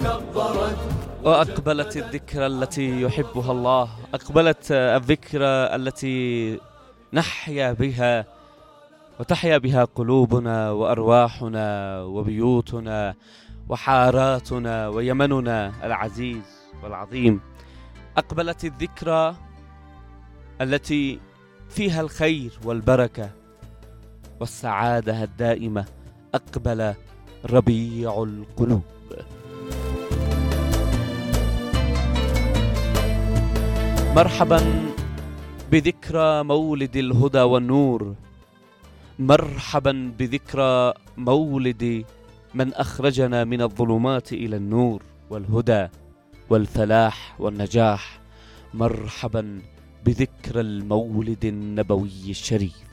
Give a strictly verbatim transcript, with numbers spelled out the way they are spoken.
وأقبلت الذكرى التي يحبها الله، أقبلت الذكرى التي نحيا بها وتحيا بها قلوبنا وأرواحنا وبيوتنا وحاراتنا ويمننا العزيز والعظيم. أقبلت الذكرى التي فيها الخير والبركة والسعادة الدائمة. أقبل ربيع القلوب. مرحبا بذكرى مولد الهدى والنور، مرحبا بذكرى مولد من أخرجنا من الظلمات إلى النور والهدى والفلاح والنجاح. مرحبا بذكرى المولد النبوي الشريف.